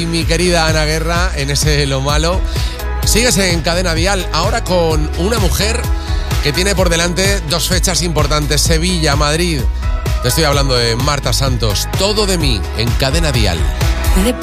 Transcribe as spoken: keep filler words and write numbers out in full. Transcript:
y mi querida Ana Guerra en ese Lo Malo. Sigues en Cadena Dial, ahora con una mujer que tiene por delante dos fechas importantes, Sevilla, Madrid. Te estoy hablando de Marta Santos. Todo de mí en Cadena Dial. De